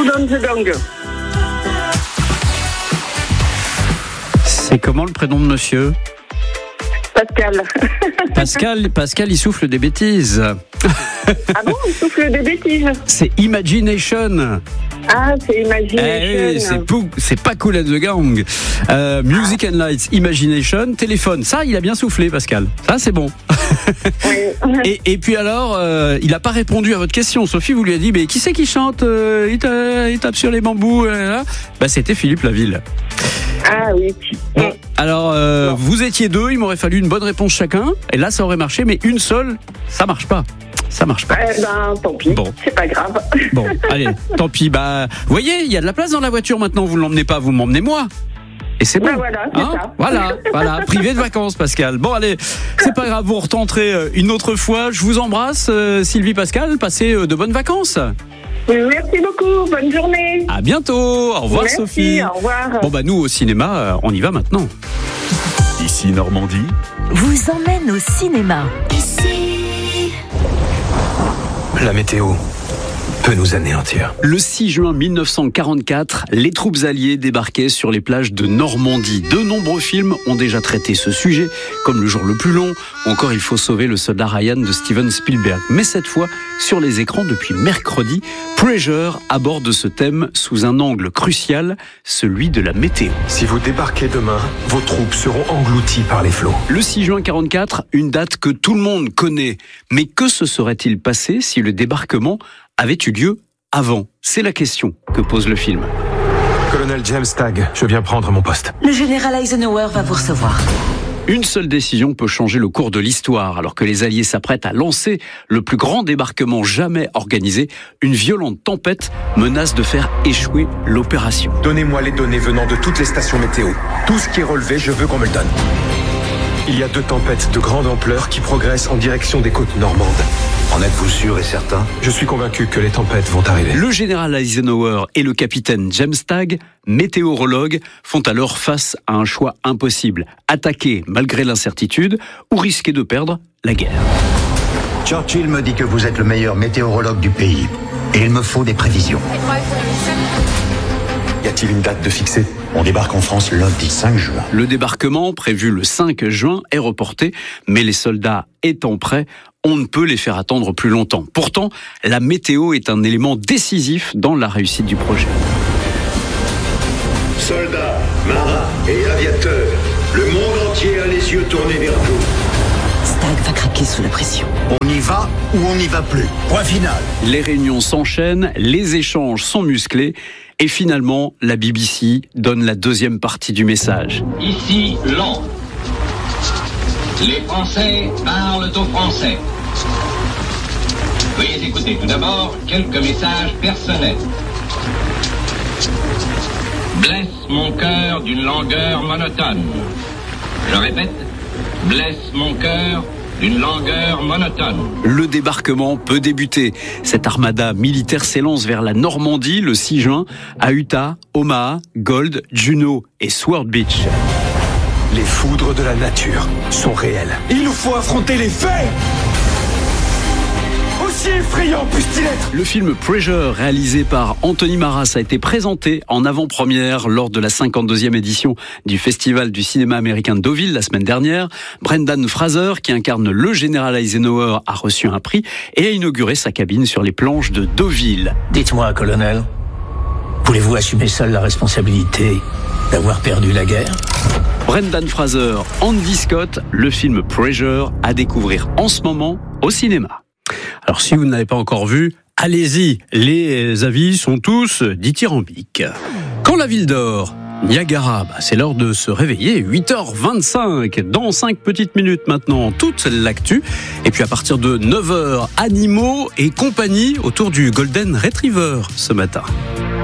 Steven the Gang. C'est comment le prénom de monsieur ? Pascal, il souffle des bêtises. Ah bon, il souffle des bêtises. C'est Imagination. Ah, c'est Imagination. C'est pas Kool and the Gang. Music and Lights, Imagination, téléphone. Ça, il a bien soufflé, Pascal. Ça, c'est bon. Oui. Et puis alors, il n'a pas répondu à votre question. Sophie, vous lui avez dit, mais qui c'est qui chante il tape sur les bambous. C'était Philippe Laville. Ah oui. Bon, alors, vous étiez deux, il m'aurait fallu une bonne réponse chacun. Et là, ça aurait marché, mais une seule, ça marche pas. Ça marche pas. Tant pis. Bon. C'est pas grave. Bon, allez, tant pis. Vous voyez, il y a de la place dans la voiture maintenant. Vous ne l'emmenez pas, vous m'emmenez moi. Et c'est bon. Voilà, c'est ça. Voilà. Privé de vacances, Pascal. Bon, allez, c'est pas grave, vous retenterez une autre fois. Je vous embrasse, Sylvie, Pascal. Passez de bonnes vacances. Merci beaucoup. Bonne journée. À bientôt. Au revoir, Merci, Sophie. Au revoir. Bon, nous, au cinéma, on y va maintenant. Ici Normandie vous emmène au cinéma. La météo peut nous anéantir. Le 6 juin 1944, les troupes alliées débarquaient sur les plages de Normandie. De nombreux films ont déjà traité ce sujet, comme Le jour le plus long, ou encore Il faut sauver le soldat Ryan de Steven Spielberg. Mais cette fois, sur les écrans depuis mercredi, Pressure aborde ce thème sous un angle crucial, celui de la météo. Si vous débarquez demain, vos troupes seront englouties par les flots. Le 6 juin 44, une date que tout le monde connaît. Mais que se serait-il passé si le débarquement avait eu lieu avant ? C'est la question que pose le film. Colonel James Stagg, je viens prendre mon poste. Le général Eisenhower va vous recevoir. Une seule décision peut changer le cours de l'histoire. Alors que les Alliés s'apprêtent à lancer le plus grand débarquement jamais organisé, une violente tempête menace de faire échouer l'opération. Donnez-moi les données venant de toutes les stations météo. Tout ce qui est relevé, je veux qu'on me le donne. Il y a 2 tempêtes de grande ampleur qui progressent en direction des côtes normandes. En êtes-vous sûr et certain ? Je suis convaincu que les tempêtes vont arriver. Le général Eisenhower et le capitaine James Stagg, météorologues, font alors face à un choix impossible. Attaquer malgré l'incertitude ou risquer de perdre la guerre. Churchill me dit que vous êtes le meilleur météorologue du pays. Et il me faut des prévisions. Y a-t-il une date de fixée ? On débarque en France lundi 5 juin. Le débarquement, prévu le 5 juin, est reporté, mais les soldats étant prêts, on ne peut les faire attendre plus longtemps. Pourtant, la météo est un élément décisif dans la réussite du projet. Soldats, marins et aviateurs, le monde entier a les yeux tournés vers vous. Stagg va craquer sous la pression. On y va ou on n'y va plus. Point final. Les réunions s'enchaînent, les échanges sont musclés, et finalement, la BBC donne la deuxième partie du message. Ici, Londres. Les Français parlent aux Français. Veuillez écouter tout d'abord quelques messages personnels. Blesse mon cœur d'une langueur monotone. Je répète, blesse mon cœur d'une langueur monotone. Le débarquement peut débuter. Cette armada militaire s'élance vers la Normandie le 6 juin à Utah, Omaha, Gold, Juneau et Sword Beach. Les foudres de la nature sont réelles. Il nous faut affronter les faits ! Aussi effrayant puisse-t-il être ! Le film Pressure, réalisé par Anthony Maras, a été présenté en avant-première lors de la 52e édition du Festival du cinéma américain de Deauville la semaine dernière. Brendan Fraser, qui incarne le général Eisenhower, a reçu un prix et a inauguré sa cabine sur les planches de Deauville. Dites-moi, colonel, voulez-vous assumer seul la responsabilité d'avoir perdu la guerre ? Brendan Fraser, Andy Scott, le film Pressure à découvrir en ce moment au cinéma. Alors si vous ne l'avez pas encore vu, allez-y, les avis sont tous dithyrambiques. Quand la ville dort, Niagara, c'est l'heure de se réveiller, 8h25, dans 5 petites minutes maintenant, toute l'actu. Et puis à partir de 9h, animaux et compagnie autour du Golden Retriever ce matin.